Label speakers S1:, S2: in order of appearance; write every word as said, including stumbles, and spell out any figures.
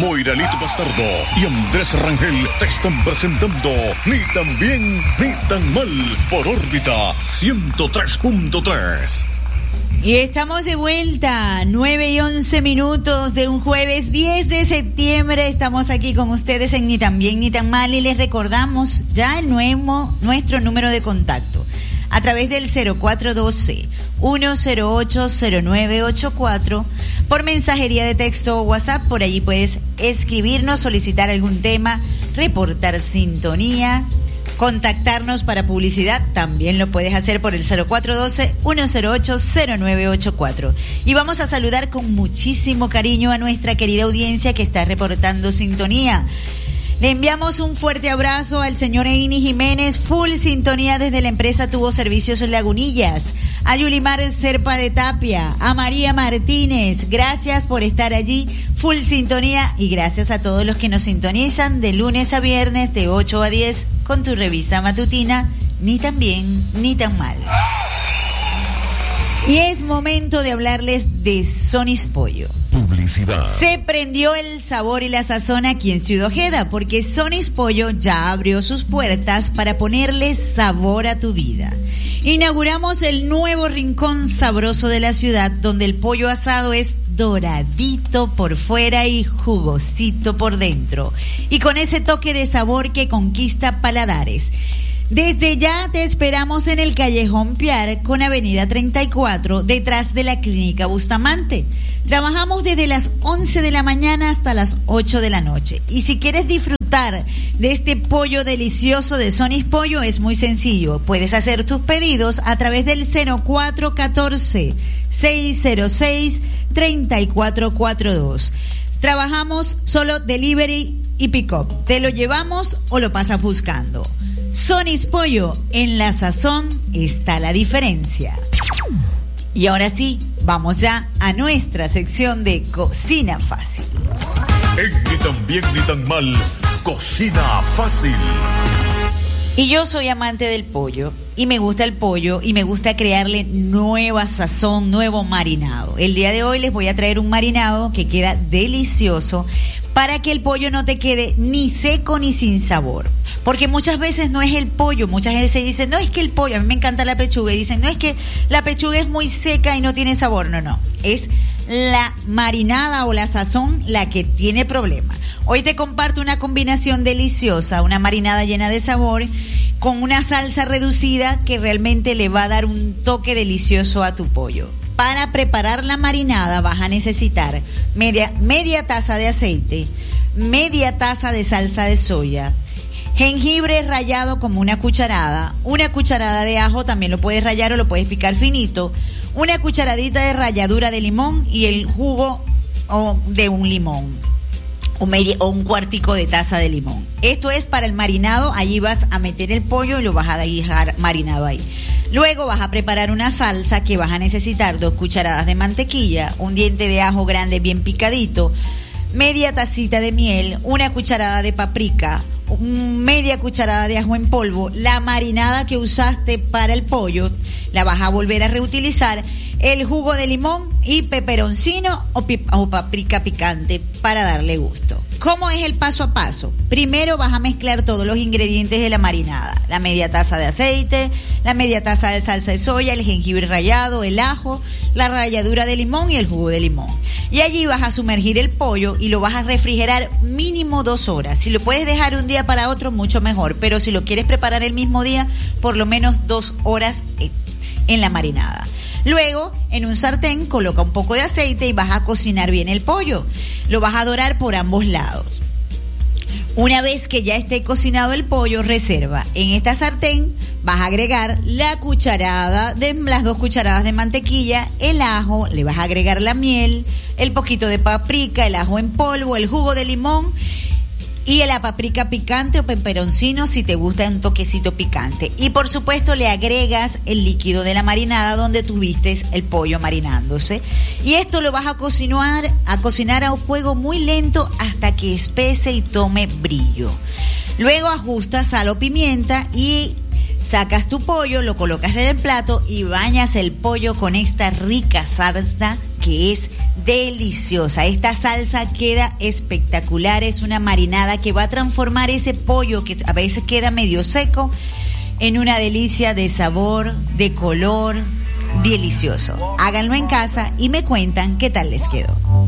S1: Moiralito Bastardo y Andrés Rangel te están presentando Ni tan bien ni tan mal por órbita ciento tres punto tres.
S2: Y estamos de vuelta, nueve y once minutos de un jueves diez de septiembre. Estamos aquí con ustedes en Ni tan bien ni tan mal y les recordamos ya el nuevo, nuestro número de contacto a través del cero cuatro uno dos, uno cero ocho, cero nueve ocho cuatro por mensajería de texto o WhatsApp. Por allí puedes escribirnos, solicitar algún tema, reportar sintonía, contactarnos para publicidad, también lo puedes hacer por el cero cuatro uno dos, uno cero ocho, cero nueve ocho cuatro. Y vamos a saludar con muchísimo cariño a nuestra querida audiencia que está reportando sintonía. Le enviamos un fuerte abrazo al señor Eini Jiménez, full sintonía desde la empresa Tubo Servicios Lagunillas, a Yulimar Serpa de Tapia, a María Martínez, gracias por estar allí, full sintonía, y gracias a todos los que nos sintonizan de lunes a viernes de ocho a diez con tu revista matutina, Ni tan bien ni tan mal. Y es momento de hablarles de Sonny's Pollo.
S1: Publicidad.
S2: Se prendió el sabor y la sazón aquí en Ciudad Ojeda, porque Sonny's Pollo ya abrió sus puertas para ponerle sabor a tu vida. Inauguramos el nuevo rincón sabroso de la ciudad, donde el pollo asado es doradito por fuera y jugosito por dentro, y con ese toque de sabor que conquista paladares. Desde ya te esperamos en el Callejón Piar con Avenida treinta y cuatro, detrás de la Clínica Bustamante. Trabajamos desde las once de la mañana hasta las ocho de la noche. Y si quieres disfrutar de este pollo delicioso de Sonny's Pollo, es muy sencillo. Puedes hacer tus pedidos a través del cero cuatro uno cuatro, seis cero seis, tres cuatro cuatro dos. Trabajamos solo delivery y pick-up. Te lo llevamos o lo pasas buscando. Sonny's Pollo, en la sazón está la diferencia. Y ahora sí, vamos ya a nuestra sección de Cocina Fácil.
S1: En Ni tan bien ni tan mal, Cocina Fácil.
S2: Y yo soy amante del pollo, y me gusta el pollo, y me gusta crearle nueva sazón, nuevo marinado. El día de hoy les voy a traer un marinado que queda delicioso, para que el pollo no te quede ni seco ni sin sabor. Porque muchas veces no es el pollo, muchas veces dicen, no es que el pollo, a mí me encanta la pechuga, y dicen, no es que la pechuga es muy seca y no tiene sabor. No, no, es la marinada o la sazón la que tiene problema. Hoy te comparto una combinación deliciosa, una marinada llena de sabor, con una salsa reducida que realmente le va a dar un toque delicioso a tu pollo. Para preparar la marinada vas a necesitar media, media taza de aceite, media taza de salsa de soya, jengibre rallado como una cucharada, una cucharada de ajo, también lo puedes rallar o lo puedes picar finito, una cucharadita de ralladura de limón y el jugo oh, de un limón o, media, o un cuartico de taza de limón. Esto es para el marinado, allí vas a meter el pollo y lo vas a dejar marinado ahí. Luego vas a preparar una salsa que vas a necesitar dos cucharadas de mantequilla, un diente de ajo grande bien picadito, media tacita de miel, una cucharada de paprika, media cucharada de ajo en polvo, la marinada que usaste para el pollo, la vas a volver a reutilizar, el jugo de limón y peperoncino o, pip- o paprika picante para darle gusto. ¿Cómo es el paso a paso? Primero vas a mezclar todos los ingredientes de la marinada, la media taza de aceite, la media taza de salsa de soya, el jengibre rallado, el ajo, la ralladura de limón y el jugo de limón. Y allí vas a sumergir el pollo y lo vas a refrigerar mínimo dos horas. Si lo puedes dejar un día para otro, mucho mejor, pero si lo quieres preparar el mismo día, por lo menos dos horas en la marinada. Luego, en un sartén, coloca un poco de aceite y vas a cocinar bien el pollo. Lo vas a dorar por ambos lados. Una vez que ya esté cocinado el pollo, reserva. En esta sartén vas a agregar la cucharada de las dos cucharadas de mantequilla, el ajo, le vas a agregar la miel, el poquito de paprika, el ajo en polvo, el jugo de limón y la paprika picante o peperoncino si te gusta un toquecito picante. Y por supuesto le agregas el líquido de la marinada donde tuviste el pollo marinándose. Y esto lo vas a cocinar, a cocinar a un fuego muy lento hasta que espese y tome brillo. Luego ajustas sal o pimienta y sacas tu pollo, lo colocas en el plato y bañas el pollo con esta rica salsa que es deliciosa. Esta salsa queda espectacular, es una marinada que va a transformar ese pollo que a veces queda medio seco en una delicia de sabor, de color, delicioso. Háganlo en casa y me cuentan qué tal les quedó.